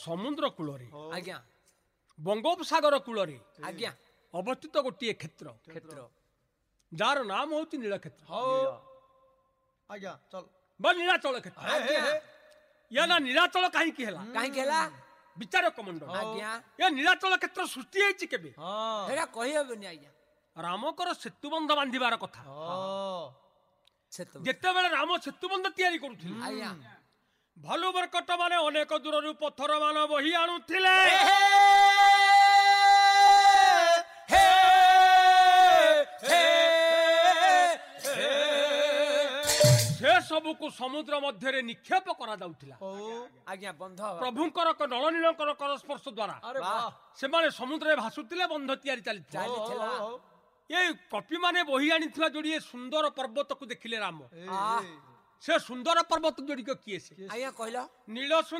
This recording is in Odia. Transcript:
ସମୁଦ୍ର କୂଳରେ ଆଜ୍ଞା ବଙ୍ଗୋପସାଗର କୂଳରେ ଆଜ୍ଞା ଅବସ୍ଥିତ ଗୋଟିଏ କ୍ଷେତ୍ର କ୍ଷେତ୍ର ଯାହାର ନାମ ହଉଛି ନୀଳକ୍ଷେତ୍ର ଆଜ୍ଞା ଚଲ ବା ନୀଳାଚଳ କ୍ଷେତ୍ର। ଆଜ୍ଞା ୟା ନା ନୀଳାଚଳ କାହିଁକି ହେଲା କାହିଁକି ହେଲା ବିଚାରକ ମଣ୍ଡଳ ଆଜ୍ଞା ଏ ନୀଳାଚଳ କ୍ଷେତ୍ର ସୃଷ୍ଟି ହେଇଛି କେବେ? ସେଇଟା କହିହେବନି ଆଜ୍ଞା ରାମଙ୍କର ସେତୁବନ୍ଧ ବାନ୍ଧିବାର କଥା। ସେତ ଯେତେବେଳେ ରାମ ସେତୁବନ୍ଧ ତିଆରି କରୁଥିଲେ ଆଜ୍ଞା ଭାଲୁ ବରକଟ ମାନେ ଅନେକ ଦୂରରୁ ପଥର ମାନ ବହି ଆଣୁଥିଲେ। ସେ ସବୁକୁ ସମୁଦ୍ର ମଧ୍ୟରେ ନିକ୍ଷେପ କରାଯାଉଥିଲା। ଆଜ୍ଞା ବନ୍ଧ ପ୍ରଭୁଙ୍କର ନଳନୀଳଙ୍କର କରସ୍ପର୍ଶ ଦ୍ୱାରା ବାଃ, ସେମାନେ ସମୁଦ୍ରରେ ଭାସୁଥିଲେ, ବନ୍ଧ ତିଆରି ଚାଲିଥିଲା। ଚାଲିଥିଲା ଏଇ କପି ମାନେ ବହି ଆଣିଥିବା ଯୋଡ଼ିଏ ସୁନ୍ଦର ପର୍ବତକୁ ଦେଖିଲେ ରାମ। ଆଃ, ସେ ସୁନ୍ଦର ପର୍ବତ ଯୋଡ଼ିକ କିଏ? ସେ ଆଜ୍ଞା କହିଲ ନୀଳ